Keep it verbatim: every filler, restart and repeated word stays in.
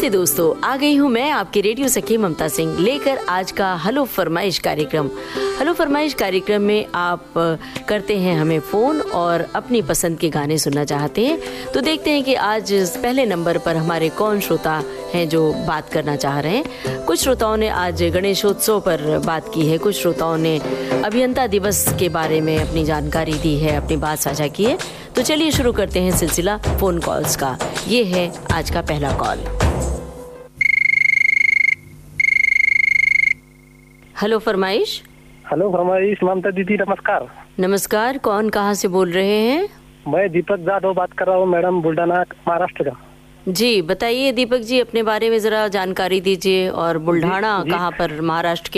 नमस्ते दोस्तों, आ गई हूँ मैं आपकी रेडियो सखी ममता सिंह लेकर आज का हेलो फरमाइश कार्यक्रम। हेलो फरमाइश कार्यक्रम में आप करते हैं हमें फ़ोन और अपनी पसंद के गाने सुनना चाहते हैं। तो देखते हैं कि आज पहले नंबर पर हमारे कौन श्रोता हैं जो बात करना चाह रहे हैं। कुछ श्रोताओं ने आज गणेशोत्सव पर बात की है, कुछ श्रोताओं ने अभियंता दिवस के बारे में अपनी जानकारी दी है, अपनी बात साझा की है। तो चलिए शुरू करते हैं सिलसिला फ़ोन कॉल्स का। ये है आज का पहला कॉल। हेलो फरमाइश। हेलो फरमाइश। ममता दीदी नमस्कार। नमस्कार, कौन कहाँ से बोल रहे हैं? मैं दीपक जाधव बात कर रहा हूँ मैडम, बुल्ढाना महाराष्ट्र का। जी बताइए दीपक जी, अपने बारे में जरा जानकारी दीजिए और बुल्ढाना कहाँ पर महाराष्ट्र के